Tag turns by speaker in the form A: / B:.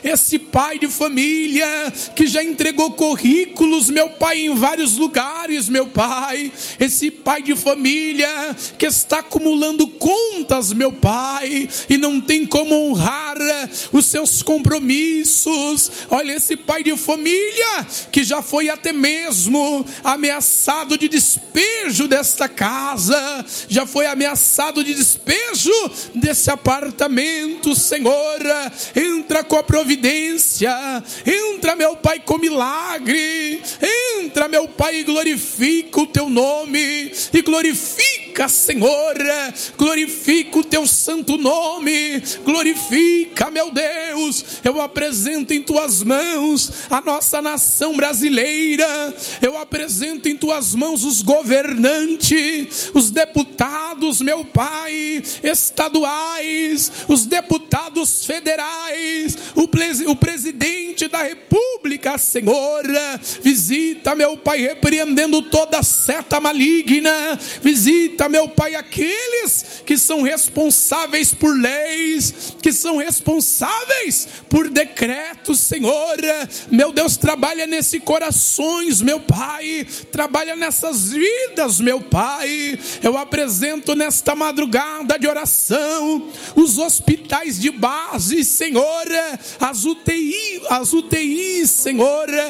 A: Esse pai de família que já entregou currículos, meu Pai, em vários lugares, meu Pai. Esse pai de família que está acumulando contas, meu Pai, e não tem como honrar os seus compromissos. Olha, esse pai de família que já foi até mesmo ameaçado de despejo desta casa, já foi ameaçado de despejo desse apartamento. Senhor, entra com a providência, entra, meu Pai, com milagre, entra, meu Pai, e glorifica o teu nome, e glorifica, Senhor, glorifica o teu santo nome, glorifica, meu Deus. Eu apresento em tuas mãos a nossa nação brasileira, eu apresento em tuas mãos os governantes, os deputados, meu Pai, estaduais, os deputados federais, o presidente da república. Senhor, visita, meu Pai, repreendendo toda seta maligna, visita, meu Pai, aqueles que são responsáveis por leis, que são responsáveis por decretos. Senhor, meu Deus, trabalha nesse corações, meu Pai, trabalha nessas vidas, meu Pai. Eu apresento nesta madrugada de oração os hospitais de base, Senhor, as UTIs, Senhor,